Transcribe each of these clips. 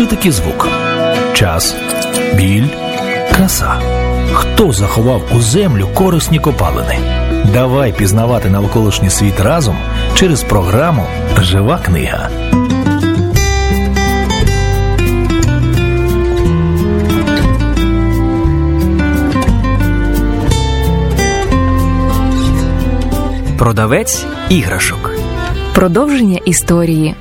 Чи такий звук? Час, біль, краса. Хто заховав у землю корисні копалини? Давай пізнавати навколишній світ разом через програму «Жива книга». Продавець іграшок. Продовження історії.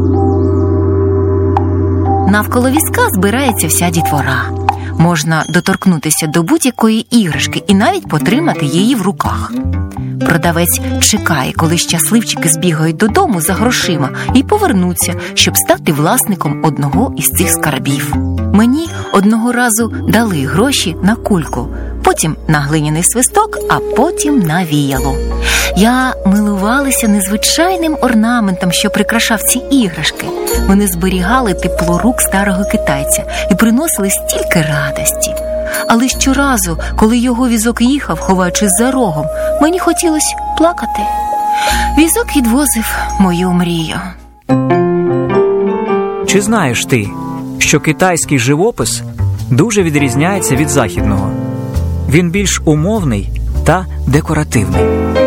Навколо візка збирається вся дітвора. Можна доторкнутися до будь-якої іграшки і навіть потримати її в руках. Продавець чекає, коли щасливчики збігають додому за грошима і повернуться, щоб стати власником одного із цих скарбів. Мені одного разу дали гроші на кульку, потім на глиняний свисток, а потім на віяло. Я милувалася незвичайним орнаментом, що прикрашав ці іграшки. Вони зберігали тепло рук старого китайця і приносили стільки радості. Але щоразу, коли його візок їхав, ховаючись за рогом, мені хотілося плакати. Візок відвозив мою мрію. Чи знаєш ти, що китайський живопис дуже відрізняється від західного? Він більш умовний та декоративний.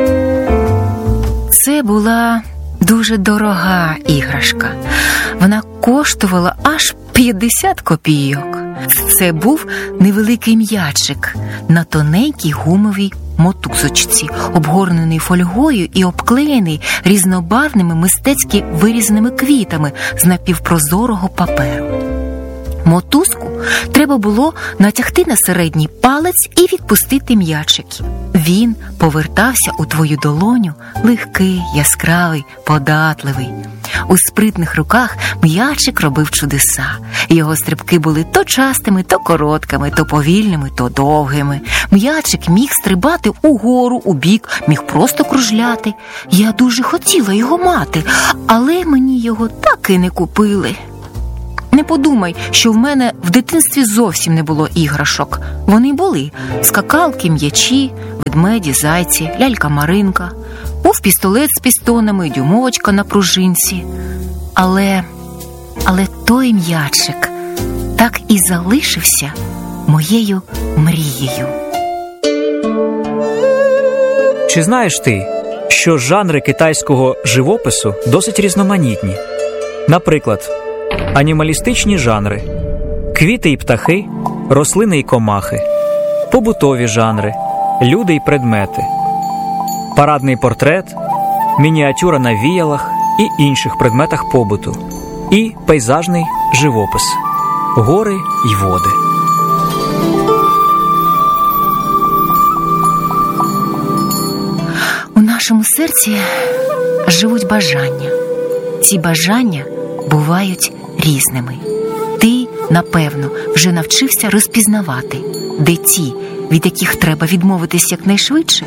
Це була дуже дорога іграшка. Вона коштувала аж 50 копійок. Це був невеликий м'ячик на тоненькій гумовій мотузочці, обгорнений фольгою і обклеєний різнобарвними мистецьки вирізаними квітами з напівпрозорого паперу. Мотузку треба було натягти на середній палець і відпустити м'ячик. Він повертався у твою долоню легкий, яскравий, податливий. У спритних руках м'ячик робив чудеса. Його стрибки були то частими, то короткими, то повільними, то довгими. М'ячик міг стрибати угору, убік, міг просто кружляти. Я дуже хотіла його мати, але мені його так і не купили. Не подумай, що в мене в дитинстві зовсім не було іграшок. Вони були: скакалки, м'ячі, ведмеді, зайці, лялька-маринка. Був пістолет з пістонами, дюймовочка на пружинці. Але той м'ячик так і залишився моєю мрією. Чи знаєш ти, що жанри китайського живопису досить різноманітні? Наприклад, анімалістичні жанри, квіти і птахи, рослини і комахи, побутові жанри, люди і предмети, парадний портрет, мініатюра на віялах і інших предметах побуту, і пейзажний живопис, гори й води. У нашому серці живуть бажання. Ці бажання бувають різними. Ти, напевно, вже навчився розпізнавати, де ті, від яких треба відмовитись якнайшвидше.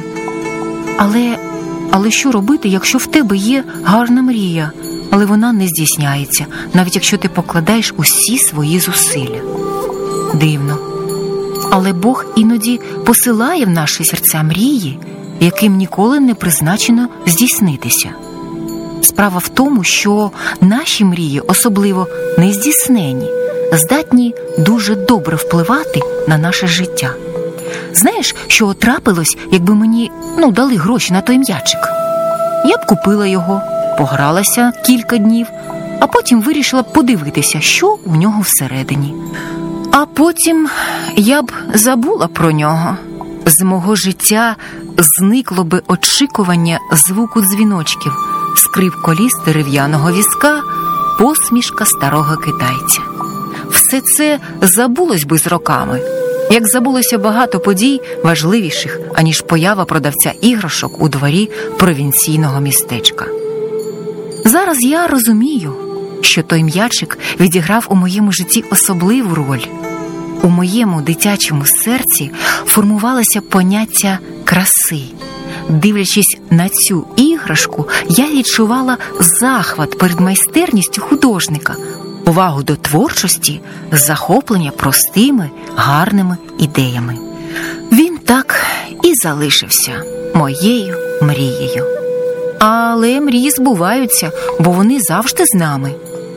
Але що робити, якщо в тебе є гарна мрія, але вона не здійсняється, навіть якщо ти покладаєш усі свої зусилля? Дивно. Але Бог іноді посилає в наші серця мрії, яким ніколи не призначено здійснитися. Справа в тому, що наші мрії, особливо нездійснені, здатні дуже добре впливати на наше життя. Знаєш, що трапилось, якби мені дали гроші на той м'ячик? Я б купила його, погралася кілька днів, а потім вирішила б подивитися, що у нього всередині. А потім я б забула про нього. З мого життя зникло би очікування звуку дзвіночків, скрип коліс дерев'яного візка, посмішка старого китайця. Все це забулось би з роками, як забулося багато подій важливіших, аніж поява продавця іграшок у дворі провінційного містечка. Зараз я розумію, що той м'ячик відіграв у моєму житті особливу роль. У моєму дитячому серці формувалося поняття краси. Дивлячись на цю іграшку, я відчувала захват перед майстерністю художника, повагу до творчості, захоплення простими, гарними ідеями. Він так і залишився моєю мрією. Але мрії збуваються, бо вони завжди з нами.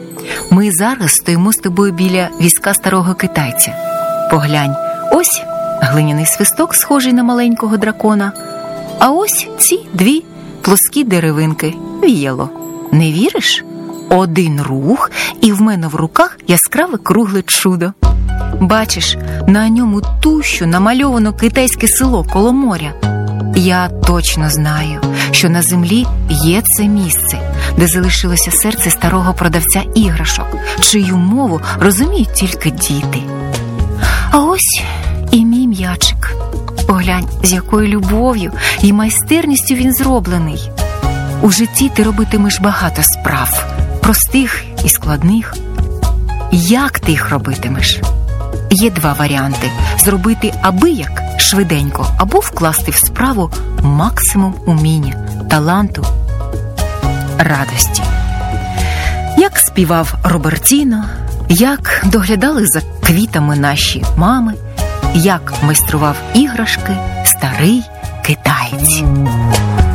Ми зараз стоїмо з тобою біля візка старого китайця. Поглянь, ось глиняний свисток, схожий на маленького дракона, а ось ці дві плоскі деревинки – віяло. Не віриш? Один рух, і в мене в руках яскраве кругле чудо. Бачиш, на ньому тущу намальовано китайське село коло моря. Я точно знаю, що на землі є це місце, де залишилося серце старого продавця іграшок, чию мову розуміють тільки діти. А ось і мій м'ячик. Поглянь, з якою любов'ю і майстерністю він зроблений. У житті ти робитимеш багато справ, простих і складних. Як ти їх робитимеш? Є два варіанти – зробити абияк, швиденько, або вкласти в справу максимум уміння, таланту, радості. Як співав Робертіно, як доглядали за квітами наші мами, як майстрував іграшки старий китаєць.